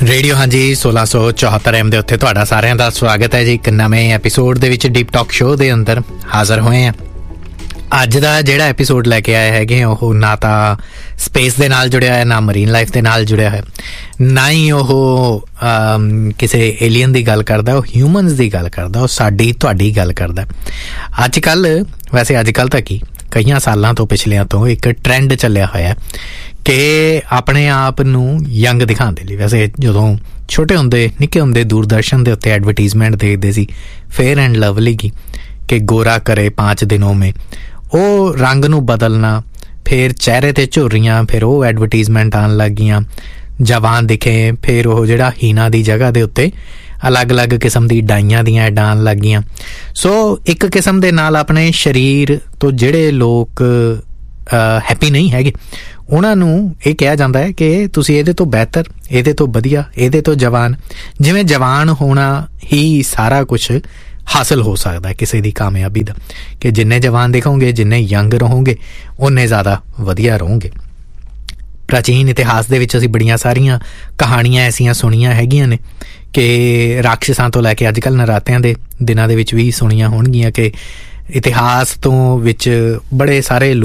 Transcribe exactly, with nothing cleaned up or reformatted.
Radio ਹਾਂਜੀ ਸੋਲਾਂ ਸੌ ਚੌਹੱਤਰ ਐਮ ਦੇ ਉੱਤੇ ਤੁਹਾਡਾ ਸਾਰਿਆਂ ਦਾ ਸਵਾਗਤ ਹੈ ਜੀ। ਇੱਕ ਨਵੇਂ ਐਪੀਸੋਡ ਦੇ ਵਿੱਚ ਡੀਪ ਟਾਕ ਸ਼ੋਅ ਦੇ ਅੰਦਰ ਹਾਜ਼ਰ ਹੋਏ ਹਾਂ। ਅੱਜ ਦਾ ਜਿਹੜਾ ਐਪੀਸੋਡ ਲੈ ਕੇ ਆਏ ਹੈਗੇ ਉਹ ਨਾ ਤਾਂ ਸਪੇਸ ਦੇ ਨਾਲ ਜੁੜਿਆ ਹੈ, ਨਾ ਮਰੀਨ ਲਾਈਫ ਦੇ ਨਾਲ ਜੁੜਿਆ ਹੈ, ਨਾ ਹੀ ਉਹ ਕਿਸੇ ਏਲੀਅਨ ਦੀ ਗੱਲ ਕਰਦਾ, ਉਹ ਹਿਊਮਨਸ ਦੀ ਗੱਲ ਕਰਦਾ, ਉਹ ਸਾਡੀ ਤੁਹਾਡੀ ਗੱਲ ਕਰਦਾ। ਅੱਜ ਕੱਲ੍ਹ ਵੈਸੇ ਅੱਜ ਕੱਲ੍ਹ ਤਾਂ ਕੀ ਕਈਆਂ ਸਾਲਾਂ ਤੋਂ ਪਿਛਲਿਆਂ ਤੋਂ ਇੱਕ ਟਰੈਂਡ ਚੱਲਿਆ ਹੋਇਆ ਕਿ ਆਪਣੇ ਆਪ ਨੂੰ ਯੰਗ ਦਿਖਾਉਣ ਦੇ ਲਈ। ਵੈਸੇ ਜਦੋਂ ਛੋਟੇ ਹੁੰਦੇ ਨਿੱਕੇ ਹੁੰਦੇ ਦੂਰਦਰਸ਼ਨ ਦੇ ਉੱਤੇ ਐਡਵਰਟੀਜ਼ਮੈਂਟ ਦੇਖਦੇ ਸੀ ਫੇਅਰ ਐਂਡ ਲਵਲੀ ਕੀ ਕਿ ਗੋਰਾ ਕਰੇ ਪਾँच ਦਿਨੋਂ ਮੇਂ, ਉਹ ਰੰਗ ਨੂੰ ਬਦਲਣਾ, ਫਿਰ ਚਿਹਰੇ 'ਤੇ ਝੁਰਰੀਆਂ, ਫਿਰ ਉਹ ਐਡਵਰਟੀਜ਼ਮੈਂਟ ਆਉਣ ਲੱਗ ਗਈਆਂ। ਜਵਾਨ ਦਿਖੇ, ਫਿਰ ਉਹ ਜਿਹੜਾ ਹੀਨਾ ਦੀ ਜਗ੍ਹਾ ਦੇ ਉੱਤੇ ਅਲੱਗ ਅਲੱਗ ਕਿਸਮ ਦੀ ਡਾਈਆਂ ਦੀਆਂ ਐਡਾਂ ਆਉਣ ਲੱਗ ਗਈਆਂ। ਸੋ ਇੱਕ ਕਿਸਮ ਦੇ ਨਾਲ ਆਪਣੇ ਸਰੀਰ ਤੋਂ ਜਿਹੜੇ ਲੋਕ ਹੈਪੀ ਨਹੀਂ ਹੈਗੇ ਉਹਨਾਂ ਨੂੰ ਇਹ ਕਿਹਾ ਜਾਂਦਾ ਹੈ ਕਿ ਤੁਸੀਂ ਇਹਦੇ ਤੋਂ ਬਿਹਤਰ, ਇਹਦੇ ਤੋਂ ਵਧੀਆ, ਇਹਦੇ ਤੋਂ ਜਵਾਨ, ਜਿਵੇਂ ਜਵਾਨ ਹੋਣਾ ਹੀ ਸਾਰਾ ਕੁਛ ਹਾਸਿਲ ਹੋ ਸਕਦਾ ਕਿਸੇ ਦੀ ਕਾਮਯਾਬੀ ਦਾ, ਕਿ ਜਿੰਨੇ ਜਵਾਨ ਦਿਖੋਗੇ, ਜਿੰਨੇ ਯੰਗ ਰਹੋਗੇ, ਓਨੇ ਜ਼ਿਆਦਾ ਵਧੀਆ ਰਹੋਗੇ। ਪ੍ਰਾਚੀਨ ਇਤਿਹਾਸ ਦੇ ਵਿੱਚ ਅਸੀਂ ਬੜੀਆਂ ਸਾਰੀਆਂ ਕਹਾਣੀਆਂ ਐਸੀਆਂ ਸੁਣੀਆਂ ਹੈਗੀਆਂ ਨੇ ਕਿ ਰਾਖਸ਼ਾਂ ਤੋਂ ਲੈ ਕੇ ਅੱਜ ਕੱਲ੍ਹ ਨਰਾਤਿਆਂ ਦੇ ਦਿਨਾਂ ਦੇ ਵਿੱਚ ਵੀ ਸੁਣੀਆਂ ਹੋਣਗੀਆਂ ਕਿ ਇਤਿਹਾਸ ਤੋਂ ਵਿੱਚ ਬੜੇ ਸਾਰੇ